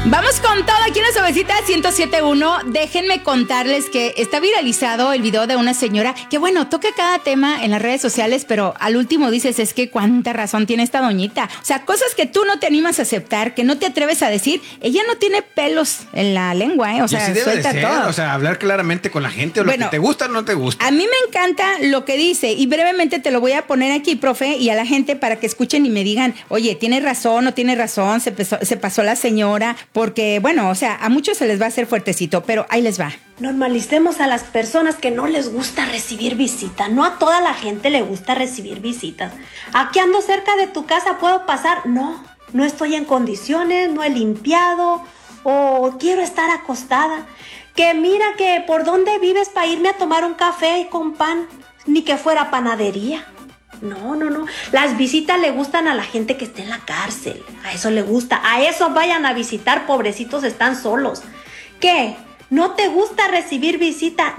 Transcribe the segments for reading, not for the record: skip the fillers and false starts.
Vamos con todo aquí en la Suavecita 107.1. Déjenme contarles que está viralizado el video de una señora que, bueno, toca cada tema en las redes sociales, pero al último dices, es que cuánta razón tiene esta doñita. O sea, cosas que tú no te animas a aceptar, que no te atreves a decir. Ella no tiene pelos en la lengua, ¿eh? O sea, suelta todo. O sea, hablar claramente con la gente o lo que te gusta o no te gusta. A mí me encanta lo que dice y brevemente te lo voy a poner aquí, profe, y a la gente para que escuchen y me digan, oye, ¿tiene razón o tiene razón? Se pasó la señora. Porque, bueno, o sea, a muchos se les va a hacer fuertecito, pero ahí les va. Normalicemos a las personas que no les gusta recibir visita. No a toda la gente le gusta recibir visitas. Aquí ando cerca de tu casa, ¿puedo pasar? No estoy en condiciones, no he limpiado o quiero estar acostada. Que mira que por dónde vives para irme a tomar un café con pan, ni que fuera panadería. No. Las visitas le gustan a la gente que está en la cárcel. A eso le gusta. A eso vayan a visitar, pobrecitos, están solos. ¿Qué? ¿No te gusta recibir visita?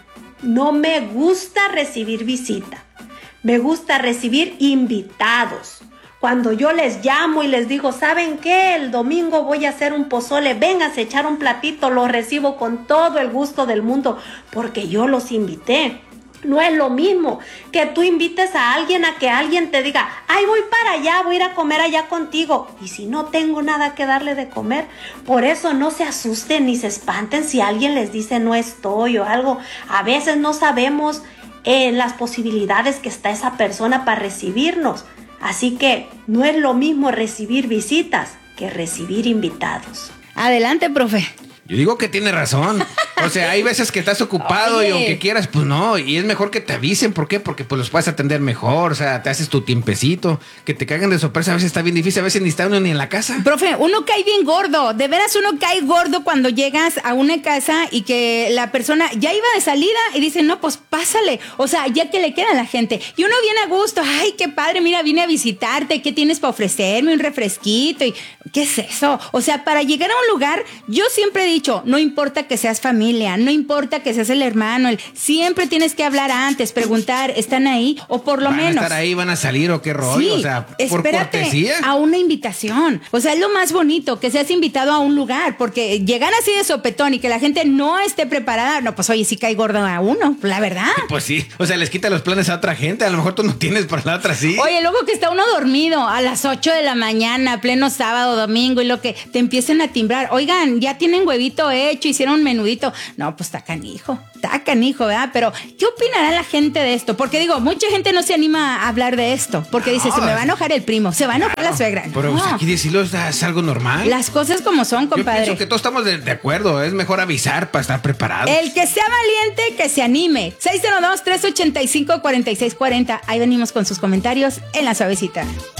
No me gusta recibir visita. Me gusta recibir invitados. Cuando yo les llamo y les digo, ¿saben qué? El domingo voy a hacer un pozole, vénganse a echar un platito, los recibo con todo el gusto del mundo, porque yo los invité. No es lo mismo que tú invites a alguien a que alguien te diga, ay, voy para allá, voy a ir a comer allá contigo. Y si no tengo nada que darle de comer, por eso no se asusten ni se espanten si alguien les dice no estoy o algo. A veces no sabemos las posibilidades que está esa persona para recibirnos. Así que no es lo mismo recibir visitas que recibir invitados. Adelante, profe. Yo digo que tiene razón. O sea, hay veces que estás ocupado. Oye. Y aunque quieras, pues no. Y es mejor que te avisen. ¿Por qué? Porque pues los puedes atender mejor. O sea, te haces tu tiempecito. Que te caigan de sorpresa a veces está bien difícil. A veces ni está uno ni en la casa. Profe, uno cae bien gordo. De veras uno cae gordo cuando llegas a una casa y que la persona ya iba de salida y dice, no, pues pásale. O sea, ya que le queda a la gente. Y uno viene a gusto. Ay, qué padre, mira, vine a visitarte. ¿Qué tienes para ofrecerme? Un refresquito. Y ¿qué es eso? O sea, para llegar a un lugar, yo siempre he dicho, no importa que seas familia, no importa que seas el hermano, siempre tienes que hablar antes, preguntar, ¿están ahí? O por lo menos. ¿Van a estar ahí, van a salir o qué rollo? Sí, o sea, por cortesía. A una invitación. O sea, es lo más bonito, que seas invitado a un lugar, porque llegar así de sopetón y que la gente no esté preparada, no, pues oye, sí cae gordo a uno, la verdad. Pues sí, o sea, les quita los planes a otra gente, a lo mejor tú no tienes para la otra, sí. Oye, luego que está uno dormido a las 8 de la mañana, pleno sábado, domingo, y lo que te empiecen a timbrar, oigan, ya tienen huevito hecho, hicieron un menudito. No, pues está canijo, ¿verdad? Pero, ¿qué opinará la gente de esto? Porque digo, mucha gente no se anima a hablar de esto, porque dice, se me va a enojar el primo, se va a enojar la suegra. Pero no. Aquí decirlo es algo normal. Las cosas como son, compadre. Yo pienso que todos estamos de acuerdo, es mejor avisar para estar preparados. El que sea valiente, que se anime. 602-385-4640. Ahí venimos con sus comentarios en La Suavecita.